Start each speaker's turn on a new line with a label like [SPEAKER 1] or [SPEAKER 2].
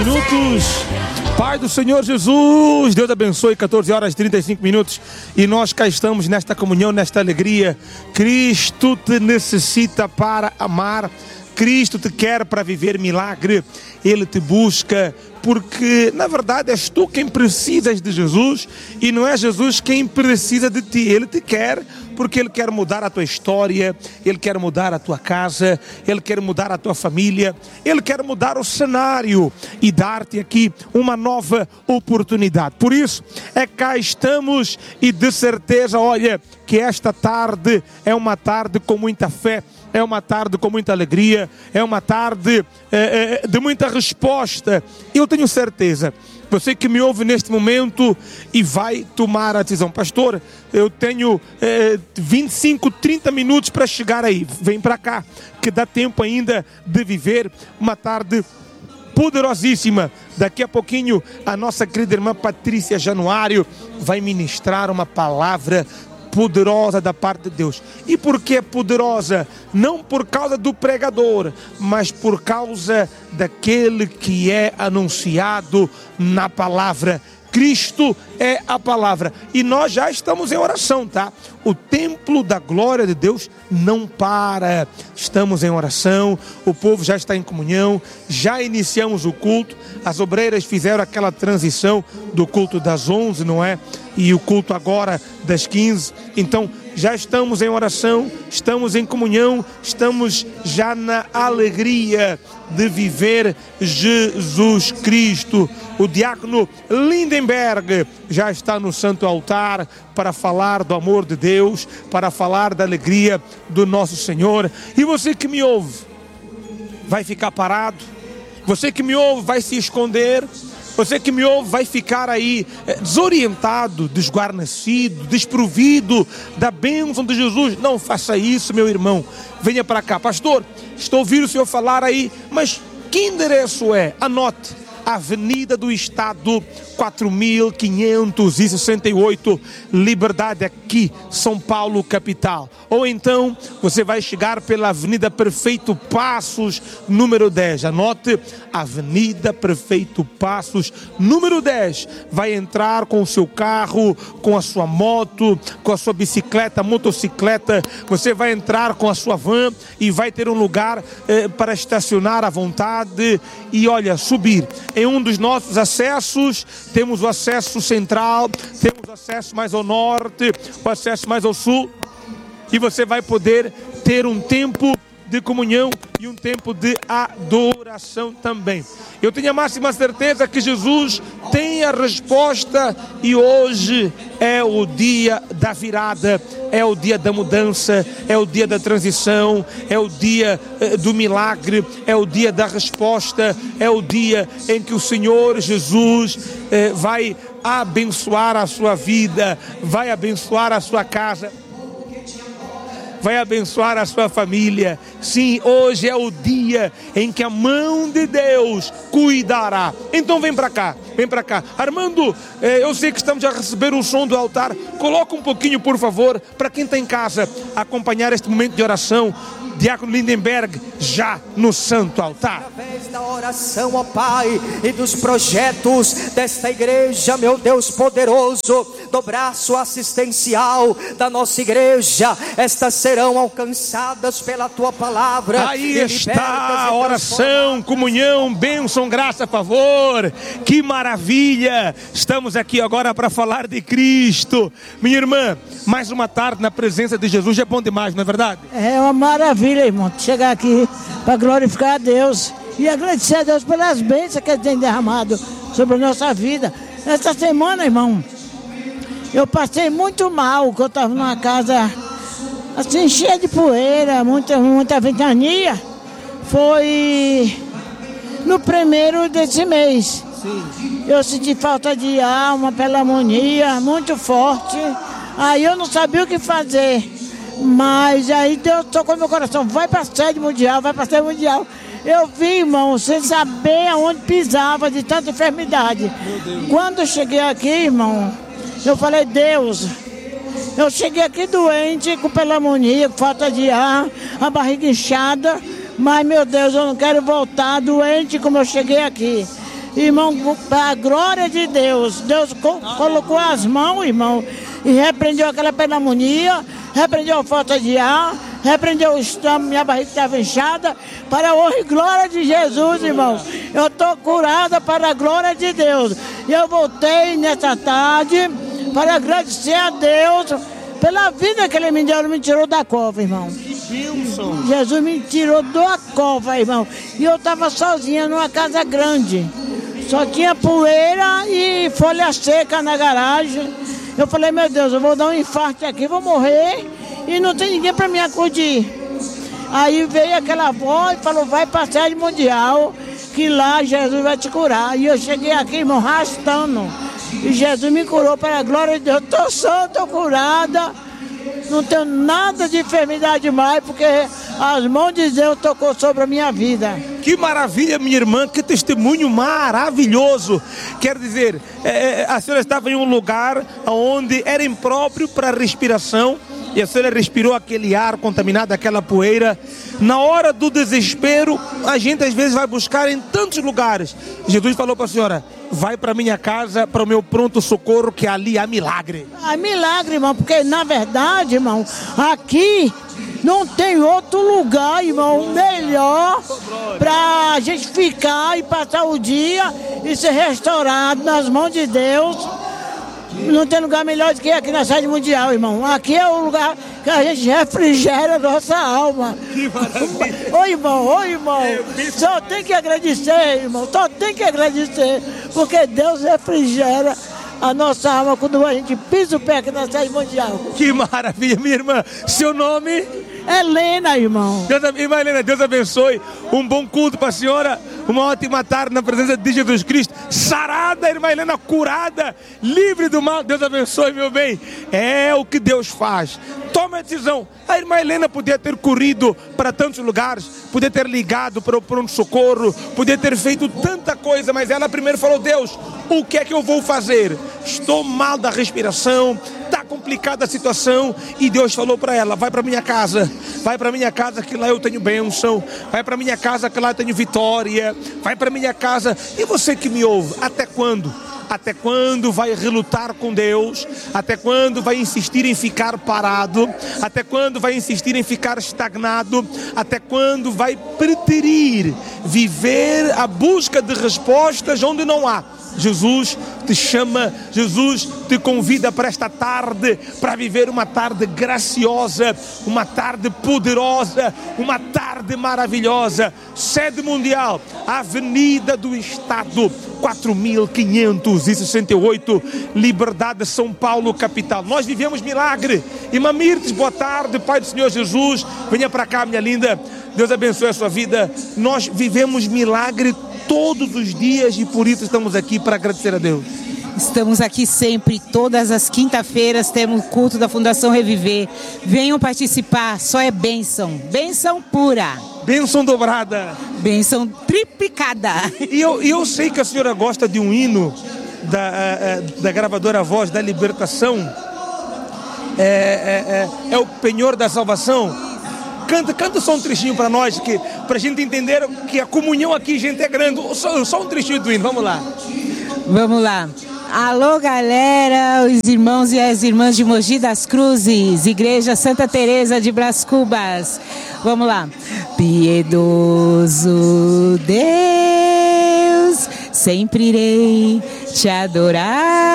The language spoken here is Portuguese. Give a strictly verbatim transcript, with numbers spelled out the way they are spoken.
[SPEAKER 1] minutos. Pai do Senhor Jesus, Deus abençoe. Catorze horas e trinta e cinco minutos. E nós cá estamos nesta comunhão, nesta alegria. Cristo te necessita para amar. Cristo te quer para viver milagre. Ele te busca porque, na verdade, és tu quem precisas de Jesus e não é Jesus quem precisa de ti. Ele te quer porque Ele quer mudar a tua história, Ele quer mudar a tua casa, Ele quer mudar a tua família, Ele quer mudar o cenário e dar-te aqui uma nova oportunidade. Por isso, é cá estamos e de certeza, olha, que esta tarde é uma tarde com muita fé, é uma tarde com muita alegria, é uma tarde é, é, de muita resposta. Eu tenho certeza, você que me ouve neste momento e vai tomar a decisão. Pastor, eu tenho é, vinte e cinco, trinta minutos para chegar aí. Vem para cá, que dá tempo ainda de viver uma tarde poderosíssima. Daqui a pouquinho a nossa querida irmã Patrícia Januário vai ministrar uma palavra poderosa da parte de Deus. E por que é poderosa? Não por causa do pregador, mas por causa daquele que é anunciado na palavra. Cristo é a palavra. E nós já estamos em oração, tá? O templo da glória de Deus não para. Estamos em oração, o povo já está em comunhão, já iniciamos o culto. As obreiras fizeram aquela transição do culto das onze, não é? E o culto agora das quinze. Então já estamos em oração, estamos em comunhão, estamos já na alegria de viver Jesus Cristo. O diácono Lindenberg já está no santo altar para falar do amor de Deus, para falar da alegria do nosso Senhor. E você que me ouve, vai ficar parado? Você que me ouve vai se esconder? Você que me ouve vai ficar aí é, desorientado, desguarnecido, desprovido da bênção de Jesus? Não faça isso, meu irmão. Venha para cá. Pastor, estou ouvindo o senhor falar aí, mas que endereço é? Anote. Avenida do Estado, quatro mil quinhentos e sessenta e oito, Liberdade, aqui, São Paulo, capital. Ou então, você vai chegar pela Avenida Prefeito Passos, número dez. Anote, Avenida Prefeito Passos, número dez. Vai entrar com o seu carro, com a sua moto, com a sua bicicleta, motocicleta. Você vai entrar com a sua van e vai ter um lugar eh, para estacionar à vontade e, olha, subir. Em um dos nossos acessos, temos o acesso central, temos o acesso mais ao norte, o acesso mais ao sul, e você vai poder ter um tempo de comunhão e um tempo de adoração também. Eu tenho a máxima certeza que Jesus tem a resposta e hoje é o dia da virada, é o dia da mudança, é o dia da transição, é o dia eh, do milagre, é o dia da resposta, é o dia em que o Senhor Jesus eh, vai abençoar a sua vida, vai abençoar a sua casa, vai abençoar a sua família. Sim, hoje é o dia em que a mão de Deus cuidará. Então vem para cá, vem para cá. Armando, eh, eu sei que estamos a receber o som do altar. Coloca um pouquinho, por favor, para quem está em casa, acompanhar este momento de oração. Diácono Lindenberg, já no santo altar.
[SPEAKER 2] Através da oração, ó Pai, e dos projetos desta igreja, meu Deus poderoso, do braço assistencial da nossa igreja, estas serão alcançadas pela Tua palavra.
[SPEAKER 1] Aí está, oração, comunhão, bênção, graça, favor. Que maravilha! Estamos aqui agora para falar de Cristo. Minha irmã, mais uma tarde na presença de Jesus é bom demais, não é verdade?
[SPEAKER 3] É uma maravilha, irmão, chegar aqui para glorificar a Deus e agradecer a Deus pelas bênçãos que Ele tem derramado sobre a nossa vida. Esta semana, irmão, eu passei muito mal, que eu estava numa casa assim, cheia de poeira, muita, muita ventania. Foi no primeiro desse mês. Sim. Eu senti falta de ar, uma pneumonia muito forte. Aí eu não sabia o que fazer. Mas aí Deus tocou no meu coração. Vai para a sede mundial, vai para a sede mundial. Eu vi, irmão, sem saber aonde pisava de tanta enfermidade. Quando eu cheguei aqui, irmão, eu falei, Deus, eu cheguei aqui doente, com pneumonia, com falta de ar, a barriga inchada. Mas, meu Deus, eu não quero voltar doente como eu cheguei aqui. irmão, para a glória de Deus. Deus co colocou as mãos, irmão, e repreendeu aquela pneumonia, repreendeu a falta de ar, repreendeu o estômago, minha barriga estava inchada, para a honra e glória de Jesus, irmão. Eu estou curada para a glória de Deus. E eu voltei nessa tarde para agradecer a Deus pela vida que Ele me deu. Ele me tirou da cova, irmão. Jesus me tirou da cova, irmão. E eu estava sozinha numa casa grande. Só tinha poeira e folha seca na garagem. Eu falei, meu Deus, eu vou dar um infarto aqui, vou morrer e não tem ninguém para me acudir. Aí veio aquela voz e falou, vai para a sede mundial, que lá Jesus vai te curar. E eu cheguei aqui, irmão, arrastando. E Jesus me curou para a glória de Deus. Estou sã, estou curada. Não tenho nada de enfermidade mais, porque as mãos de Deus tocou sobre a minha vida.
[SPEAKER 1] Que maravilha, minha irmã, que testemunho maravilhoso. Quer dizer, é, a senhora estava em um lugar onde era impróprio para a respiração, e a senhora respirou aquele ar contaminado, aquela poeira. Na hora do desespero, a gente às vezes vai buscar em tantos lugares. Jesus falou para a senhora, vai para minha casa, para o meu pronto socorro, que ali há milagre.
[SPEAKER 3] Há milagre, irmão, porque na verdade, irmão, aqui não tem outro lugar, irmão, melhor para a gente ficar e passar o dia e ser restaurado nas mãos de Deus. Não tem lugar melhor do que aqui na sede mundial, irmão. Aqui é o lugar que a gente refrigera a nossa alma.
[SPEAKER 1] Que maravilha.
[SPEAKER 3] Ô irmão, ô irmão, só tem que agradecer, irmão, só tem que agradecer, porque Deus refrigera a nossa alma quando a gente pisa o pé aqui na sede mundial.
[SPEAKER 1] Que maravilha, minha irmã. Seu nome?
[SPEAKER 3] Helena, irmão.
[SPEAKER 1] Deus, irmã Helena, Deus abençoe. Um bom culto para a senhora. Uma ótima tarde na presença de Jesus Cristo. Sarada, irmã Helena, curada, livre do mal. Deus abençoe, meu bem. É o que Deus faz. Toma a decisão. A irmã Helena podia ter corrido para tantos lugares, podia ter ligado para o pronto-socorro, podia ter feito tanta coisa, mas ela primeiro falou, Deus, o que é que eu vou fazer? Estou mal da respiração, está complicada a situação. E Deus falou para ela, vai para minha casa, vai para minha casa que lá eu tenho bênção, vai para minha casa que lá eu tenho vitória, vai para minha casa. E você que me ouve, até quando? Até quando vai relutar com Deus? Até quando vai insistir em ficar parado? Até quando vai insistir em ficar estagnado? Até quando vai preterir viver a busca de respostas onde não há? Jesus te chama, Jesus te convida para esta tarde, para viver uma tarde graciosa, uma tarde poderosa, uma tarde maravilhosa. Sede mundial, Avenida do Estado, quatro mil quinhentos e sessenta e oito, Liberdade, São Paulo, capital. Nós vivemos milagre. Irmã Mirtes, boa tarde, Pai do Senhor Jesus, venha para cá, minha linda. Deus abençoe a sua vida. Nós vivemos milagre todos os dias e por isso estamos aqui para agradecer a Deus.
[SPEAKER 4] Estamos aqui sempre, todas as quinta-feiras temos o culto da Fundação Reviver. Venham participar, só é bênção, bênção pura.
[SPEAKER 1] Bênção dobrada.
[SPEAKER 4] Bênção triplicada.
[SPEAKER 1] E eu, eu sei que a senhora gosta de um hino da, da gravadora Voz da Libertação. É, é, é, é o Penhor da Salvação. Canta, canta só um trechinho para nós, que, para a gente entender que a comunhão aqui, gente, é grande. Só, só um trechinho do hino, vamos lá.
[SPEAKER 4] Vamos lá. Alô, galera, os irmãos e as irmãs de Mogi das Cruzes, Igreja Santa Teresa de Brás Cubas. Vamos lá. Piedoso Deus, sempre irei te adorar.